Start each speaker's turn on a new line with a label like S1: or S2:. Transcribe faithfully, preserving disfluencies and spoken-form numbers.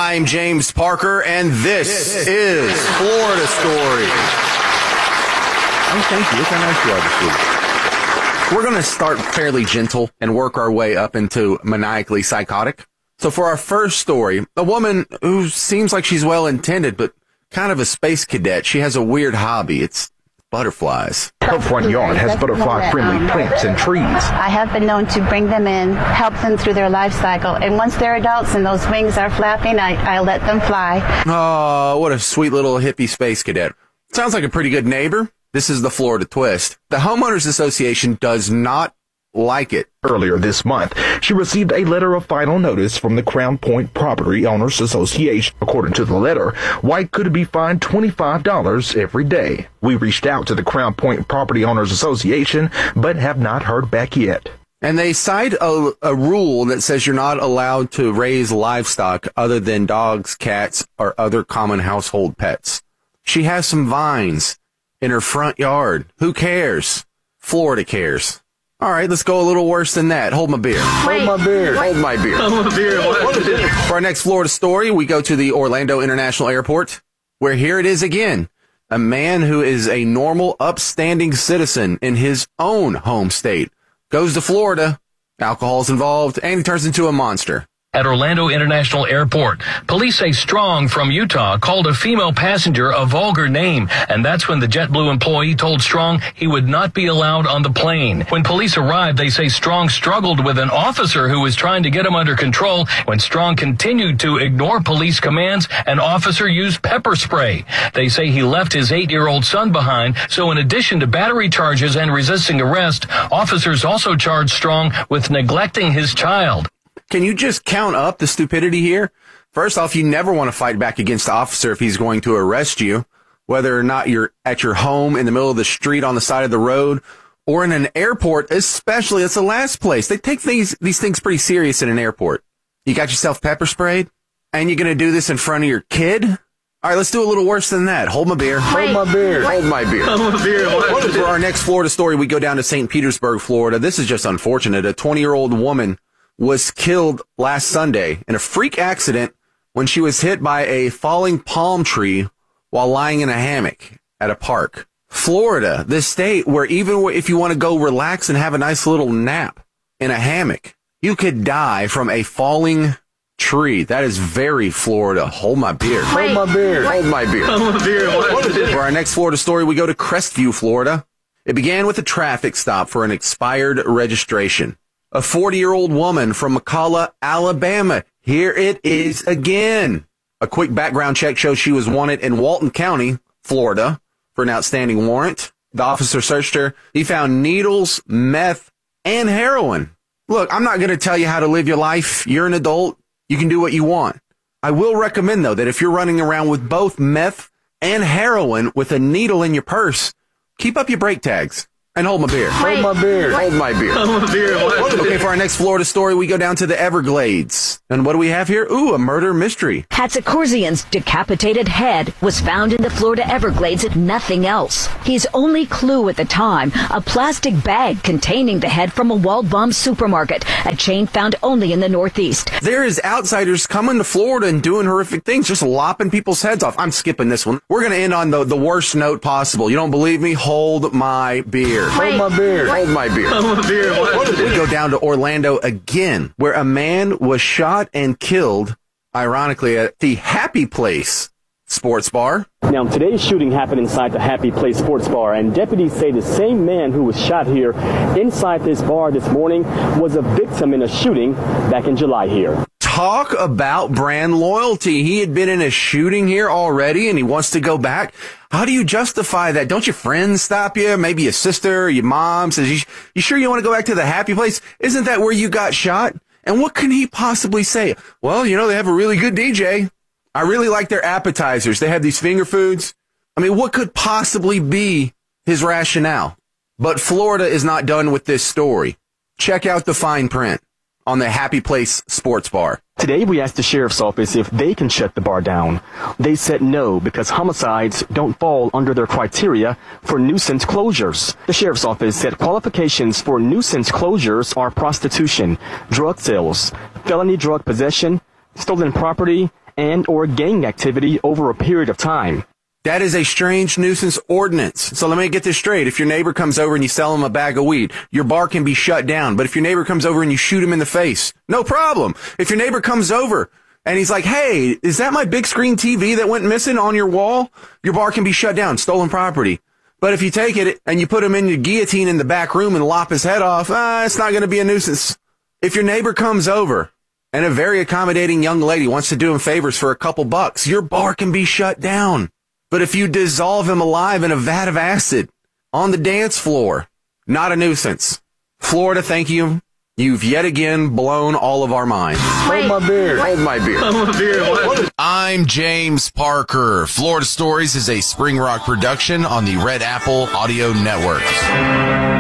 S1: I'm James Parker, and this, this is Florida Story.
S2: Oh, thank you. Look how nice you are this week.
S1: We're going to start fairly gentle and work our way up into maniacally psychotic. So for our first story, a woman who seems like she's well-intended, but kind of a space cadet. She has a weird hobby. It's butterflies.
S2: Her front yard has butterfly-friendly plants and trees.
S3: I have been known to bring them in, help them through their life cycle, and once they're adults and those wings are flapping, I, I let them fly.
S1: Oh, what a sweet little hippie space cadet. Sounds like a pretty good neighbor. This is the Florida twist. The Homeowners Association does not like it.
S2: Earlier this month, she received a letter of final notice from the Crown Point Property Owners Association. According to the letter, White could be fined twenty-five dollars every day. We reached out to the Crown Point Property Owners Association, but have not heard back yet.
S1: And they cite a, a rule that says you're not allowed to raise livestock other than dogs, cats, or other common household pets. She has some vines in her front yard. Who cares? Florida cares. All right, let's go a little worse than that. Hold my beer.
S3: Wait,
S1: Hold my beer.
S3: Wait.
S1: Hold my beer.
S4: Hold my beer. What?
S1: What is it? For our next Florida story, we go to the Orlando International Airport, where here it is again. A man who is a normal, upstanding citizen in his own home state goes to Florida. Alcohol's involved, and he turns into a monster.
S4: At Orlando International Airport, police say Strong from Utah called a female passenger a vulgar name, and that's when the JetBlue employee told Strong he would not be allowed on the plane. When police arrived, they say Strong struggled with an officer who was trying to get him under control. When Strong continued to ignore police commands, an officer used pepper spray. They say he left his eight-year-old son behind, so in addition to battery charges and resisting arrest, officers also charged Strong with neglecting his child.
S1: Can you just count up the stupidity here? First off, you never want to fight back against the officer if he's going to arrest you, whether or not you're at your home, in the middle of the street, on the side of the road, or in an airport, especially. It's the last place. They take these, these things pretty serious in an airport. You got yourself pepper sprayed, and you're going to do this in front of your kid? All right, let's do a little worse than that. Hold my beer.
S3: Wait.
S1: Hold my beer. Hold my beer.
S4: Hold my beer. What?
S1: For our next Florida story, we go down to Saint Petersburg, Florida. This is just unfortunate. A twenty-year-old woman was killed last Sunday in a freak accident when she was hit by a falling palm tree while lying in a hammock at a park. Florida, the state where even if you want to go relax and have a nice little nap in a hammock, you could die from a falling tree. That is very Florida. Hold my beer.
S3: Wait.
S1: Hold my beer.
S3: Wait.
S1: Hold my beer.
S4: Hold my beer. What?
S1: What is it? For our next Florida story, we go to Crestview, Florida. It began with a traffic stop for an expired registration. A forty-year-old woman from McCalla, Alabama. Here it is again. A quick background check shows she was wanted in Walton County, Florida, for an outstanding warrant. The officer searched her. He found needles, meth, and heroin. Look, I'm not going to tell you how to live your life. You're an adult. You can do what you want. I will recommend, though, that if you're running around with both meth and heroin with a needle in your purse, keep up your brake tags. And hold my beer.
S3: Wait.
S1: Hold my beer. Hold my beer.
S4: Hold my beer. What?
S1: Okay, for our next Florida story, we go down to the Everglades. And what do we have here? Ooh, a murder mystery.
S5: Hatzikorzian's decapitated head was found in the Florida Everglades and nothing else. His only clue at the time, a plastic bag containing the head from a Waldbaum supermarket, a chain found only in the Northeast.
S1: There is outsiders coming to Florida and doing horrific things, just lopping people's heads off. I'm skipping this one. We're going to end on the, the worst note possible. You don't believe me? Hold my beer.
S3: Wait.
S1: Hold my beer. Hold my beer.
S4: Hold my beer. What?
S1: We go down to Orlando again, where a man was shot and killed, ironically, at the Happy Place sports bar.
S6: Now, today's shooting happened inside the Happy Place sports bar, and deputies say the same man who was shot here inside this bar this morning was a victim in a shooting back in July here.
S1: Talk about brand loyalty. He had been in a shooting here already, and he wants to go back. How do you justify that? Don't your friends stop you? Maybe your sister or your mom says, you, you sure you want to go back to the Happy Place? Isn't that where you got shot? And what can he possibly say? Well, you know, they have a really good D J. I really like their appetizers. They have these finger foods. I mean, what could possibly be his rationale? But Florida is not done with this story. Check out the fine print on the Happy Place sports bar.
S6: Today, we asked the sheriff's office if they can shut the bar down. They said no, because homicides don't fall under their criteria for nuisance closures. The sheriff's office said qualifications for nuisance closures are prostitution, drug sales, felony drug possession, stolen property, and or gang activity over a period of time.
S1: That is a strange nuisance ordinance. So let me get this straight. If your neighbor comes over and you sell him a bag of weed, your bar can be shut down. But if your neighbor comes over and you shoot him in the face, no problem. If your neighbor comes over and he's like, hey, is that my big screen T V that went missing on your wall? Your bar can be shut down, stolen property. But if you take it and you put him in your guillotine in the back room and lop his head off, uh, it's not going to be a nuisance. If your neighbor comes over and a very accommodating young lady wants to do him favors for a couple bucks, your bar can be shut down. But if you dissolve him alive in a vat of acid on the dance floor, not a nuisance. Florida, thank you. You've yet again blown all of our minds.
S7: Hold my beer.
S1: Hold my beer.
S7: Hold my beer. What?
S8: I'm James Parker. Florida Stories is a Spring Rock production on the Red Apple Audio Network.